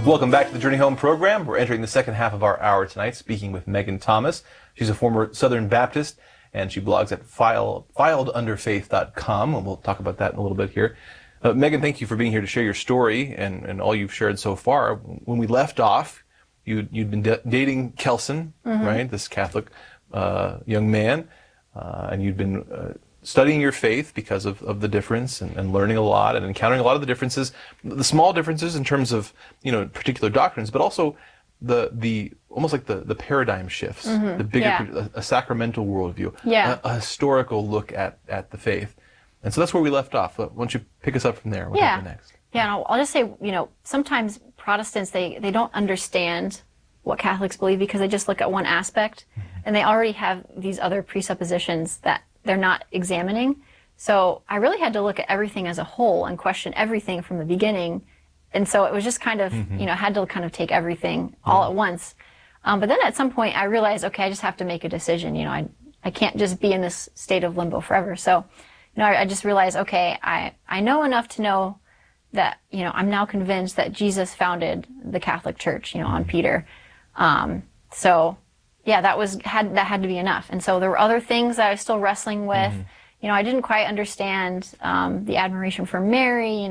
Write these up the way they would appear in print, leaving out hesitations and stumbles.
Welcome back to the Journey Home program. We're entering the second half of our hour tonight, speaking with Megan Thomas. She's a former Southern Baptist, and she blogs at filedunderfaith.com, and we'll talk about that in a little bit here. Megan, thank you for being here to share your story and all you've shared so far. When we left off, you'd been dating Kelson, right, this Catholic young man, and you'd been studying your faith because of the difference and learning a lot and encountering a lot of the differences, the small differences in terms of, particular doctrines, but also the almost like the paradigm shifts, the bigger, a sacramental worldview, a historical look at the faith. And so that's where we left off. Why don't you pick us up from there? What happened next? Yeah, and I'll just say, sometimes Protestants, they don't understand what Catholics believe because they just look at one aspect, and they already have these other presuppositions that they're not examining. So I really had to look at everything as a whole and question everything from the beginning. And so it was just kind of, had to kind of take everything all at once. But then at some point I realized, okay, I just have to make a decision. I can't just be in this state of limbo forever. So, I just realized, okay, I know enough to know that, I'm now convinced that Jesus founded the Catholic Church, on Peter. So yeah, that had to be enough. And so there were other things that I was still wrestling with. I didn't quite understand the admiration for Mary.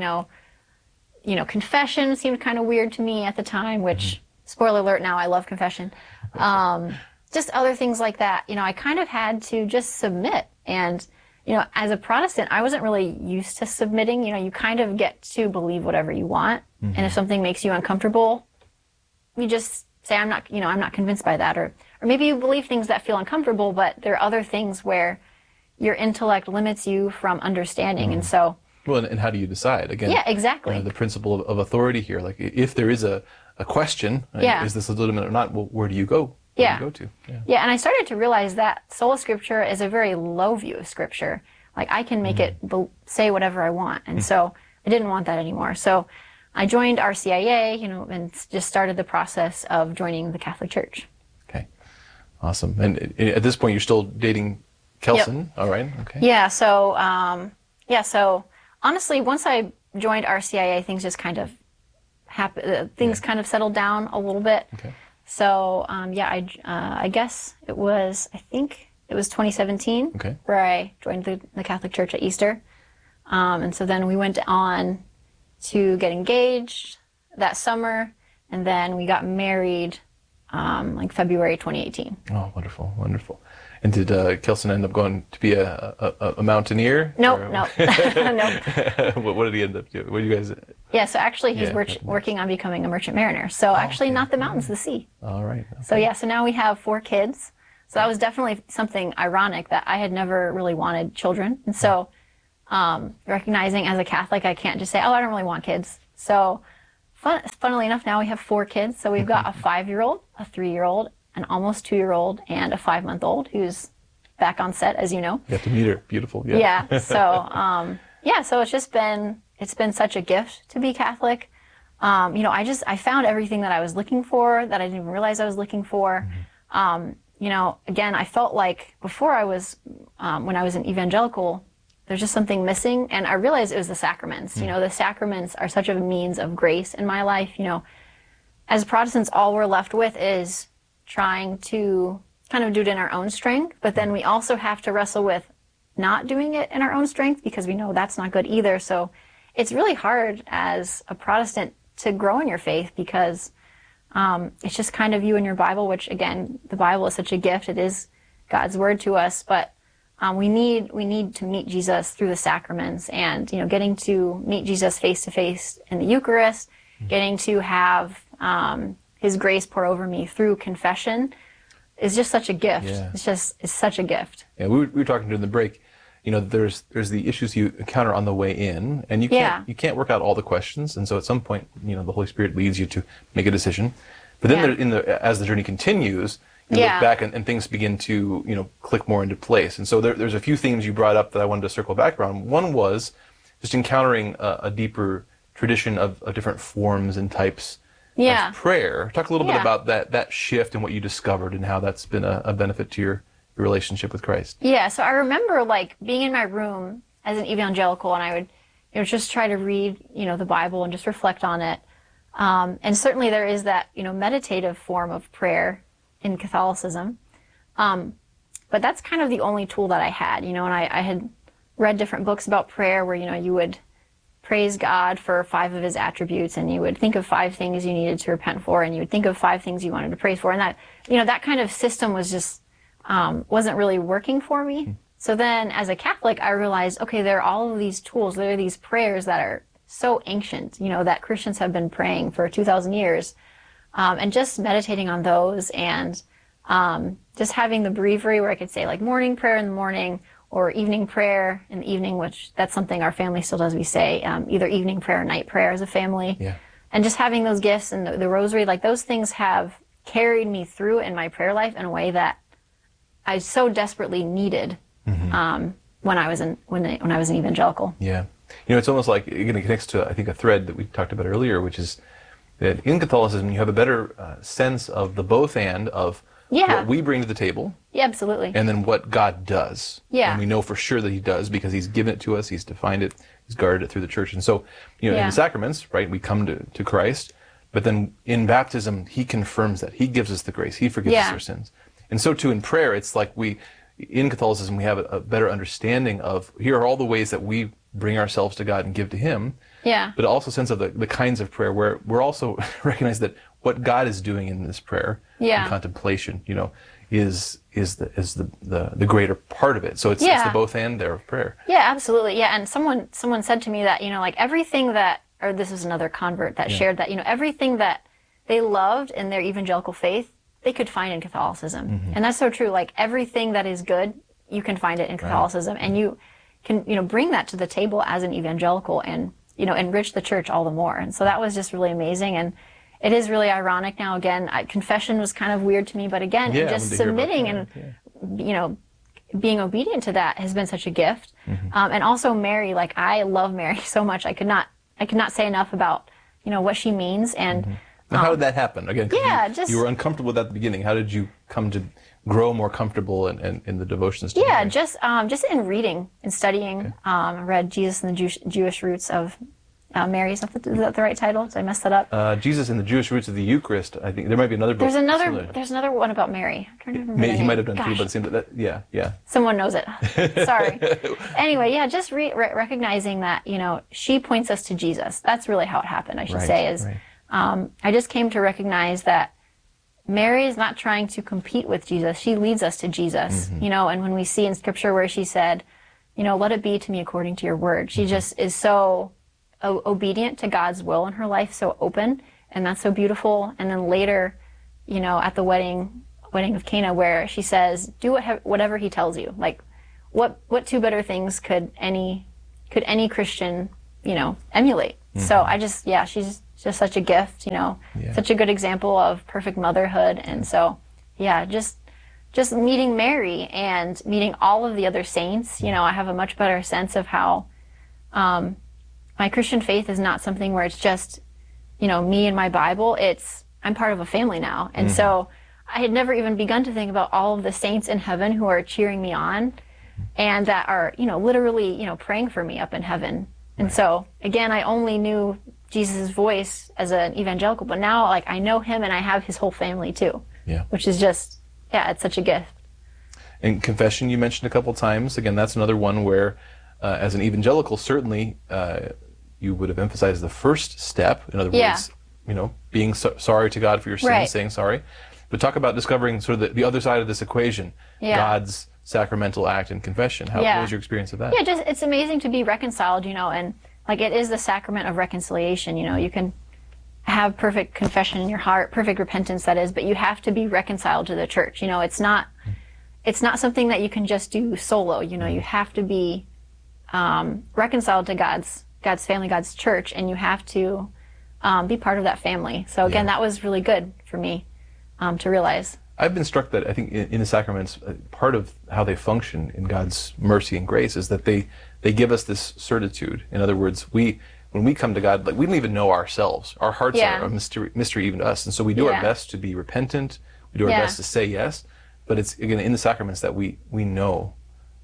Confession seemed kind of weird to me at the time, which, spoiler alert, now I love confession. Just other things like that. I kind of had to just submit. And, as a Protestant, I wasn't really used to submitting. You kind of get to believe whatever you want. And if something makes you uncomfortable, you just say, I'm not convinced by that. Or maybe you believe things that feel uncomfortable, but there are other things where your intellect limits you from understanding. And so... Well, and how do you decide? Again, yeah, exactly. The principle of authority here. Like, if there is a question, is this legitimate or not, well, where do you go? Where do you go to? Yeah, and I started to realize that sola scriptura is a very low view of Scripture. Like, I can make it say whatever I want. And so I didn't want that anymore. So I joined RCIA, and just started the process of joining the Catholic Church. Okay. Awesome. And at this point, you're still dating Kelson? Yep. All right. Okay. Yeah. So, so honestly, once I joined RCIA, things just kind of kind of settled down a little bit. Okay. So, I guess it was 2017 where I joined the Catholic Church at Easter. And so then we went on to get engaged that summer, and then we got married February 2018. Oh, wonderful, wonderful. And did Kelson end up going to be a mountaineer? Nope. Nope. What did he end up doing? What did you guys... Yeah, so actually he's working on becoming a merchant mariner. So not the mountains, the sea. All right. Okay. So now we have 4 kids. So that was definitely something ironic, that I had never really wanted children. And so recognizing as a Catholic, I can't just say, I don't really want kids. So funnily enough, now we have 4 kids. So we've got a 5-year-old, a 3-year-old, an almost 2-year-old, and a 5-month-old who's back on set, as you know. You have to meet her. Beautiful. Yeah. So, so it's been such a gift to be Catholic. I found everything that I was looking for, that I didn't even realize I was looking for. Again, I felt like before I was, when I was an evangelical, there's just something missing. And I realized it was the sacraments. The sacraments are such a means of grace in my life. As Protestants, all we're left with is trying to kind of do it in our own strength. But then we also have to wrestle with not doing it in our own strength, because we know that's not good either. So it's really hard as a Protestant to grow in your faith, because it's just kind of you and your Bible, which, again, the Bible is such a gift. It is God's word to us, but we need to meet Jesus through the sacraments, and getting to meet Jesus face to face in the Eucharist, getting to have His grace pour over me through confession is just such a gift. Yeah. It's such a gift. Yeah, we were talking during the break. There's the issues you encounter on the way in, and you can't work out all the questions, and so at some point, the Holy Spirit leads you to make a decision. But then as the journey continues, you look back and things begin to click more into place. And so there's a few themes you brought up that I wanted to circle back around. One was just encountering a deeper tradition of different forms and types of prayer. Talk a little bit about that shift and what you discovered and how that's been a benefit to your relationship with Christ. Yeah, so I remember being in my room as an evangelical, and I would just try to read the Bible and just reflect on it. And certainly there is that, meditative form of prayer in Catholicism. But that's kind of the only tool that I had, and I had read different books about prayer where, you would praise God for 5 of his attributes, and you would think of 5 things you needed to repent for, and you would think of 5 things you wanted to praise for. And that, that kind of system was just, wasn't really working for me. So then as a Catholic, I realized, okay, there are all of these tools, there are these prayers that are so ancient, that Christians have been praying for 2,000 years. And just meditating on those, and just having the breviary where I could say like morning prayer in the morning, or evening prayer in the evening, which that's something our family still does. We say either evening prayer or night prayer as a family. Yeah. And just having those gifts and the rosary, like those things have carried me through in my prayer life in a way that I so desperately needed when I was an evangelical. Yeah. It's almost like, again, it connects to, I think, a thread that we talked about earlier, which is that in Catholicism you have a better sense of the both and of what we bring to the table. Yeah, absolutely. And then what God does. Yeah. And we know for sure that he does because he's given it to us, he's defined it, he's guarded it through the church. And so, in the sacraments, right, we come to Christ, but then in baptism, he confirms that. He gives us the grace. He forgives us our sins. And so too in prayer, it's like in Catholicism, we have a better understanding of, here are all the ways that we bring ourselves to God and give to him. Yeah. But also a sense of the kinds of prayer where we're also recognize that what God is doing in this prayer and contemplation, is the greater part of it. So it's the both and there of prayer. Yeah, absolutely. Yeah, and someone said to me that, like everything that, or this is another convert that shared that, everything that they loved in their evangelical faith, they could find in Catholicism. And that's so true. Like everything that is good, you can find it in Catholicism, and you can, bring that to the table as an evangelical and, enrich the church all the more. And so that was just really amazing. And it is really ironic now. Again, confession was kind of weird to me, but again, just submitting and, being obedient to that has been such a gift. And also Mary, like I love Mary so much. I could not say enough about, what she means. And now, how did that happen? Again, you were uncomfortable with that at the beginning. How did you come to grow more comfortable in the devotions to Mary? Just in reading and studying. I read Jesus and the Jewish Roots of Mary. Is that the right title? Did I mess that up? Jesus and the Jewish Roots of the Eucharist. I think there might be another book. There's another one about Mary. I'm trying to remember. He might have done 2, but it seemed that. Someone knows it. Sorry. Anyway, just recognizing that she points us to Jesus. That's really how it happened. I should say I just came to recognize that Mary is not trying to compete with Jesus. She leads us to Jesus, and when we see in Scripture where she said, let it be to me according to your word, she just is so obedient to God's will in her life, so open, and that's so beautiful. And then later, at the wedding of Cana, where she says, do whatever he tells you. Like, what 2 better things could any Christian, emulate? So she's just such a gift, such a good example of perfect motherhood. And so, just meeting Mary and meeting all of the other saints, I have a much better sense of how my Christian faith is not something where it's just, me and my Bible. I'm part of a family now. And so I had never even begun to think about all of the saints in heaven who are cheering me on and that are, literally, praying for me up in heaven. And so, again, I only knew Jesus' voice as an evangelical, but now, I know him and I have his whole family too. Yeah. Which is just, it's such a gift. And confession you mentioned a couple times. Again, that's another one where, as an evangelical, certainly, you would have emphasized the first step. In other words, being sorry to God for your sins, saying sorry. But talk about discovering sort of the other side of this equation, God's sacramental act in confession. What was your experience of that? It's amazing to be reconciled, and it is the sacrament of reconciliation. You can have perfect confession in your heart, perfect repentance, that is, but you have to be reconciled to the church. It's not something that you can just do solo. You have to be reconciled to God's family, God's church, and you have to be part of that family. So again, that was really good for me to realize. I've been struck that I think in the sacraments, part of how they function in God's mercy and grace is that they give us this certitude. In other words, when we come to God, we don't even know ourselves. Our hearts are a mystery even to us. And so we do our best to be repentant. We do our best to say yes. But it's, again, in the sacraments that we know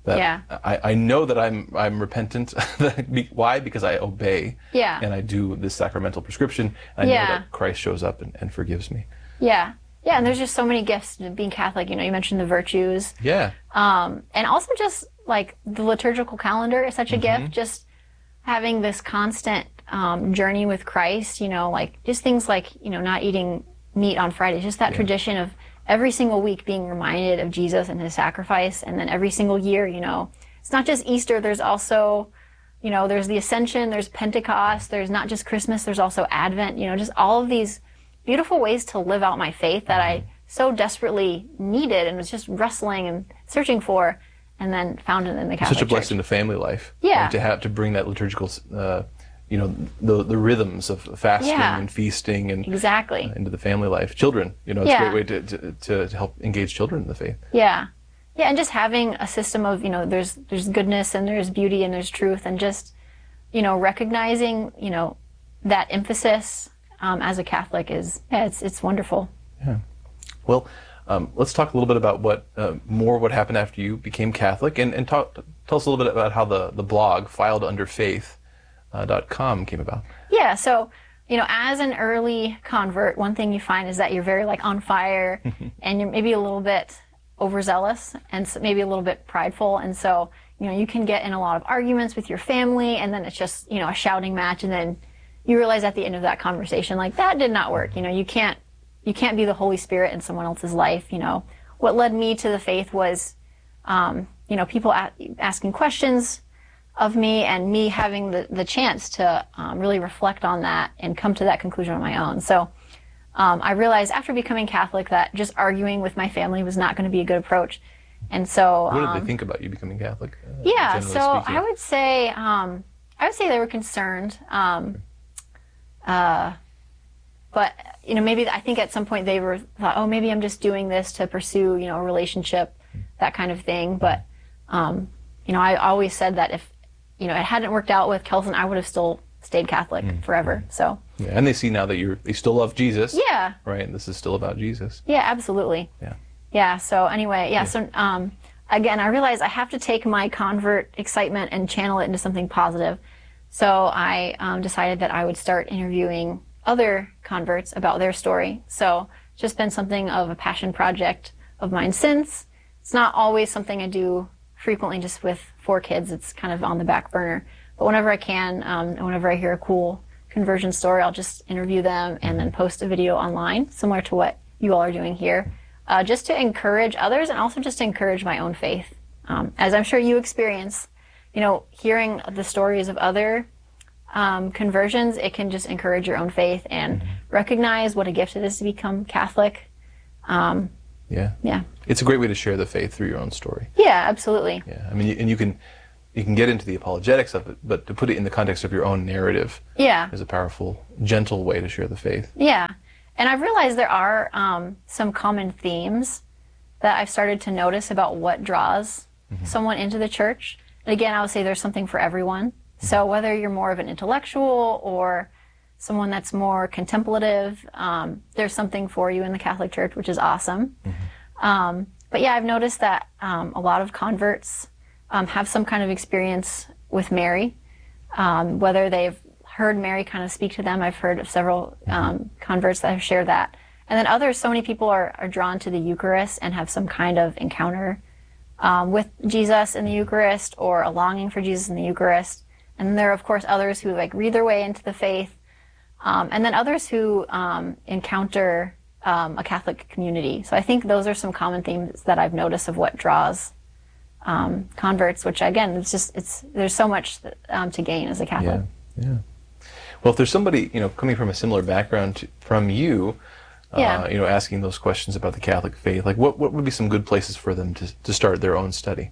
That Yeah. I know that I'm repentant. Why? Because I obey. Yeah. And I do this sacramental prescription. I know Yeah. that Christ shows up and forgives me. Yeah. Yeah, and there's just so many gifts to being Catholic. You know, you mentioned the virtues. Yeah. And also just like the liturgical calendar is such a gift. Just having this constant journey with Christ, you know, like just things like, you know, not eating meat on Fridays, just that tradition of every single week being reminded of Jesus and his sacrifice. And then every single year, you know, it's not just Easter, there's also, you know, there's the Ascension, there's Pentecost, there's not just Christmas, there's also Advent, you know, just all of these beautiful ways to live out my faith that I so desperately needed and was just wrestling and searching for, and then found it in the Catholic Such a blessing Church. to family life. Yeah. Right? To bring that liturgical, you know, the rhythms of fasting and feasting and Exactly. into the family life. Children, you know, it's a great way to help engage children in the faith. Yeah. Yeah, and just having a system of, you know, there's goodness and there's beauty and there's truth, and just, you know, recognizing, you know, that emphasis as a Catholic is, it's wonderful. Yeah. Well, let's talk a little bit about what happened after you became Catholic, and tell us a little bit about how the blog filedunderfaith.com came about. Yeah, so, you know, as an early convert, one thing you find is that you're very like on fire and you're maybe a little bit overzealous and maybe a little bit prideful. And so, you know, you can get in a lot of arguments with your family, and then it's just, you know, a shouting match. And then you realize at the end of that conversation, like, that did not work. You know, you can't be the Holy Spirit in someone else's life. You know, what led me to the faith was, you know, people asking questions of me, and me having the chance to really reflect on that and come to that conclusion on my own. So I realized after becoming Catholic that just arguing with my family was not going to be a good approach. And so what did they think about you becoming Catholic? Yeah, generally so speaking? I would say they were concerned. But, you know, maybe I think at some point they thought, oh, maybe I'm just doing this to pursue, you know, a relationship, that kind of thing. But, you know, I always said that if, you know, it hadn't worked out with Kelson, I would have still stayed Catholic forever. So. Yeah, and they see now that they still love Jesus. Yeah. Right, and this is still about Jesus. Yeah, absolutely. Yeah. Yeah, so anyway, so again, I realized I have to take my convert excitement and channel it into something positive. So I decided that I would start interviewing other converts about their story. So it's just been something of a passion project of mine since. It's not always something I do frequently just with 4 kids. It's kind of on the back burner. But whenever I can, whenever I hear a cool conversion story, I'll just interview them and then post a video online, similar to what you all are doing here, just to encourage others and also just to encourage my own faith. As I'm sure you experience, you know, hearing the stories of other conversions, it can just encourage your own faith and recognize what a gift it is to become Catholic. Yeah. It's a great way to share the faith through your own story. Yeah, absolutely. Yeah, I mean, and you can get into the apologetics of it, but to put it in the context of your own narrative is a powerful, gentle way to share the faith. Yeah, and I've realized there are some common themes that I've started to notice about what draws someone into the church. And again, I would say there's something for everyone. So whether you're more of an intellectual or someone that's more contemplative, there's something for you in the Catholic Church, which is awesome. But yeah, I've noticed that a lot of converts have some kind of experience with Mary, whether they've heard Mary kind of speak to them. I've heard of several converts that have shared that. And then others, so many people are drawn to the Eucharist and have some kind of encounter with Jesus in the Eucharist, or a longing for Jesus in the Eucharist. And then there are, of course, others who like read their way into the faith. And then others who encounter a Catholic community. So I think those are some common themes that I've noticed of what draws converts, which again, there's so much to gain as a Catholic. Yeah. Well, if there's somebody, you know, coming from a similar background from you, you know, asking those questions about the Catholic faith, like what would be some good places for them to start their own study?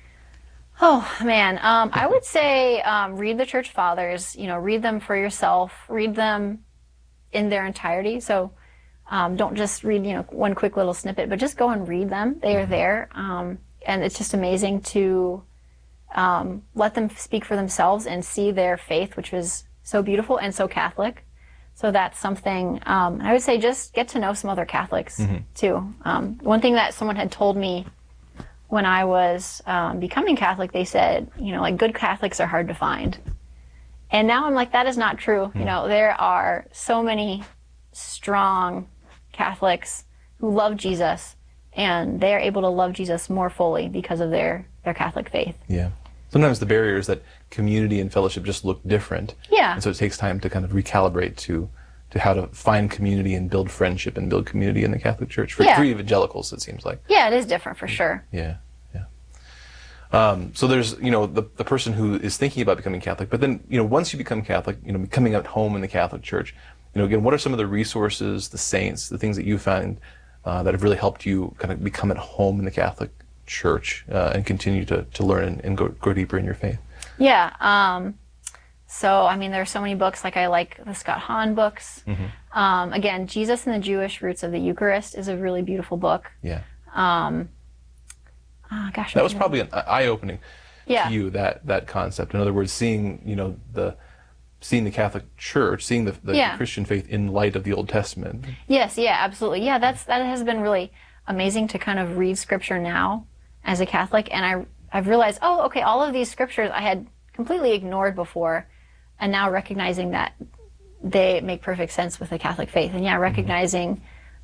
Oh man, I would say read the Church Fathers. You know, read them for yourself. Read them in their entirety. So don't just read, you know, one quick little snippet, but just go and read them. They are there, and it's just amazing to let them speak for themselves and see their faith, which was so beautiful and so Catholic. So that's something. I would say just get to know some other Catholics too. One thing that someone had told me when I was becoming Catholic, they said, like good Catholics are hard to find. And now I'm like, that is not true. There are so many strong Catholics who love Jesus, and they are able to love Jesus more fully because of their Catholic faith. Yeah. Sometimes the barrier is that community and fellowship just look different. Yeah. And so it takes time to kind of recalibrate to how to find community and build friendship and build community in the Catholic Church. For evangelicals, it seems like. Yeah, it is different for sure. Yeah. So there's, the person who is thinking about becoming Catholic, but then, once you become Catholic, becoming at home in the Catholic Church, again, what are some of the resources, the saints, the things that you find that have really helped you kind of become at home in the Catholic Church and continue to learn and go deeper in your faith? Yeah. So, there are so many books. Like I like the Scott Hahn books. Mm-hmm. Again, Jesus and the Jewish Roots of the Eucharist is a really beautiful book. Yeah. Gosh, that was probably an eye-opening to you, that concept. In other words, seeing the Catholic Church, seeing the Christian faith in light of the Old Testament. Yes, yeah, absolutely. Yeah, that has been really amazing to kind of read Scripture now as a Catholic, and I've realized, oh, okay, all of these scriptures I had completely ignored before, and now recognizing that they make perfect sense with the Catholic faith, and recognizing.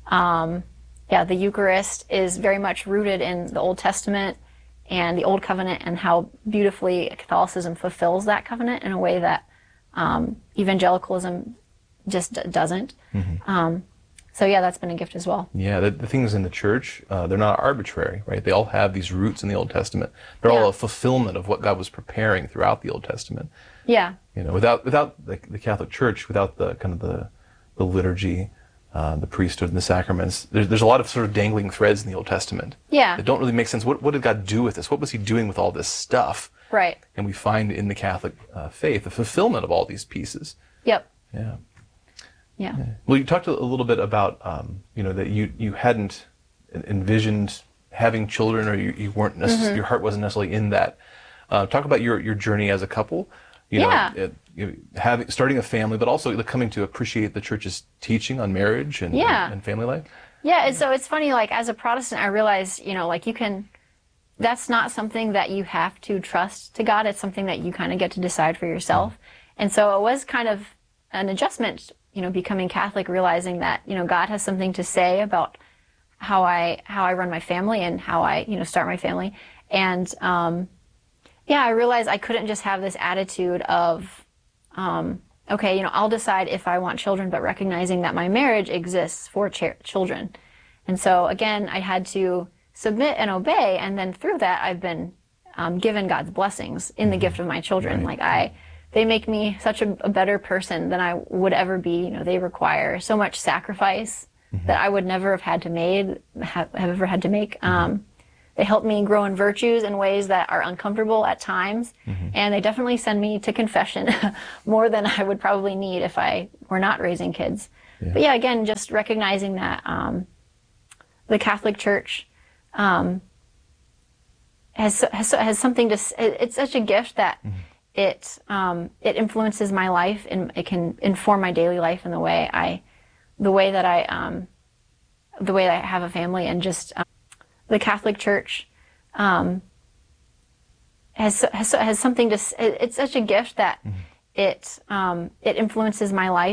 The Eucharist is very much rooted in the Old Testament and the Old Covenant, and how beautifully Catholicism fulfills that covenant in a way that evangelicalism just doesn't. Mm-hmm. So that's been a gift as well. Yeah, the things in the Church, they're not arbitrary, right? They all have these roots in the Old Testament. They're all a fulfillment of what God was preparing throughout the Old Testament. Yeah. Without the Catholic Church, without the kind of the liturgy, the priesthood and the sacraments, there's a lot of sort of dangling threads in the Old Testament that don't really make sense. What did God do with this? What was he doing with all this stuff? Right. And we find in the Catholic faith the fulfillment of all these pieces. Yep. Yeah. Well, you talked a little bit about that you hadn't envisioned having children, or you weren't necessarily, your heart wasn't necessarily in that. Talk about your journey as a couple. Starting a family, but also coming to appreciate the Church's teaching on marriage and family life. Yeah, and so it's funny, like as a Protestant, I realize, that's not something that you have to trust to God. It's something that you kind of get to decide for yourself. And so it was kind of an adjustment, becoming Catholic, realizing that, God has something to say about how I run my family and how I, start my family. And, I realized I couldn't just have this attitude of, okay, I'll decide if I want children, but recognizing that my marriage exists for children. And so again, I had to submit and obey, and then through that, I've been given God's blessings in the gift of my children. Right. Like they make me such a better person than I would ever be. They require so much sacrifice that I would never have ever had to make. They help me grow in virtues in ways that are uncomfortable at times, and they definitely send me to confession more than I would probably need if I were not raising kids. Yeah. But again, just recognizing that the Catholic Church has something to. It's such a gift that it influences my life, and it can inform my daily life and the way I have a family, and just. The Catholic Church has something to. It's such a gift that it influences my life.